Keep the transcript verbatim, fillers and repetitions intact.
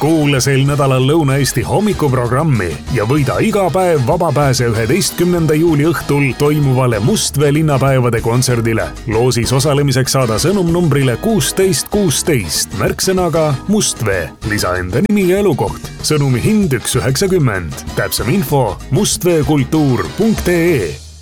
kuula sel nädalal Lõuna-Eesti hommikuprogrammi ja võida iga päev vabapääse üheteistkümnenda juuli õhtul toimuvale Mustvee linnapäevade kontserdile. Loosis osalemiseks saada sõnum numbrile kuusteist kuusteist märksõnaga Mustvee. Lisa enda nimi ja elukoht. Sõnumi hind üks üheksakümmend. Täpsem info mustveekultuur punkt ee.